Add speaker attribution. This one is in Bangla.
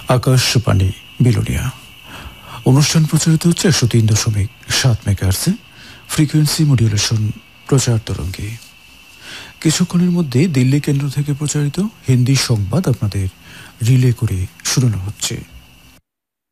Speaker 1: আকাশবাণী বিলোনিয়া। অনুষ্ঠান প্রচারিত হচ্ছে 103.7 মেগাহার্টজে ফ্রিকোয়েন্সি মডুলেশন প্রচার তরঙ্গে। কিছুক্ষণের মধ্যে দিল্লি কেন্দ্র থেকে প্রচারিত হিন্দি সংবাদ আপনাদের রিলে করে শোনানো হচ্ছে।